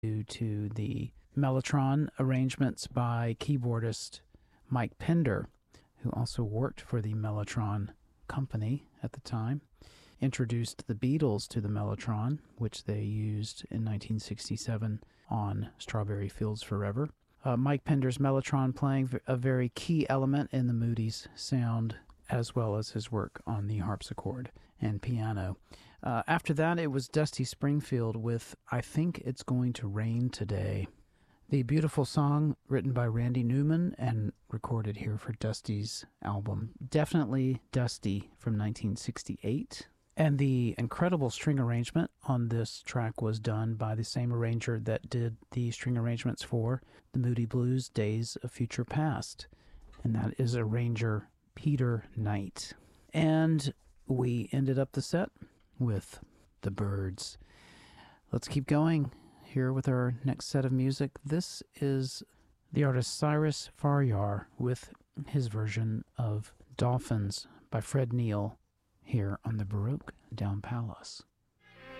due to the Mellotron arrangements by keyboardist Mike Pender, who also worked for the Mellotron company at the time, introduced the Beatles to the Mellotron, which they used in 1967 on Strawberry Fields Forever. Mike Pender's Mellotron playing a very key element in the Moody's sound, as well as his work on the harpsichord and piano. After that, it was Dusty Springfield with I Think It's Going to Rain Today. The beautiful song written by Randy Newman and recorded here for Dusty's album, Definitely Dusty, from 1968. And the incredible string arrangement on this track was done by the same arranger that did the string arrangements for the Moody Blues Days of Future Past. And that is arranger Peter Knight. And we ended up the set with the Byrds. Let's keep going here with our next set of music. This is the artist Cyrus Faryar with his version of Dolphins by Fred Neil here on the Baroque Down Palace.